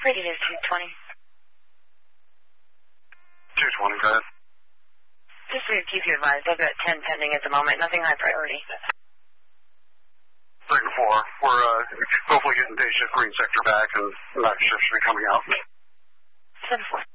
Ready to 220. 220, go ahead. Just to keep you advised, I've got 10 pending at the moment. Nothing high priority. 3 to 4. We're hopefully getting day shift green sector back, and night shift should be coming out. 7-4.